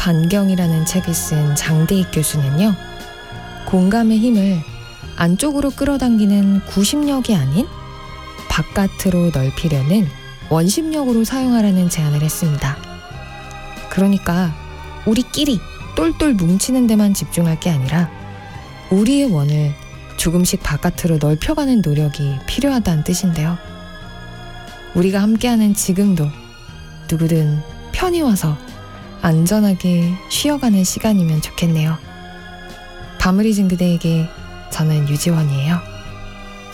반경이라는 책을 쓴 장대익 교수는요, 공감의 힘을 안쪽으로 끌어당기는 구심력이 아닌 바깥으로 넓히려는 원심력으로 사용하라는 제안을 했습니다. 그러니까 우리끼리 똘똘 뭉치는 데만 집중할 게 아니라 우리의 원을 조금씩 바깥으로 넓혀가는 노력이 필요하다는 뜻인데요. 우리가 함께하는 지금도 누구든 편히 와서 안전하게 쉬어가는 시간이면 좋겠네요. 밤을 잊은 그대에게 저는 유지원이에요.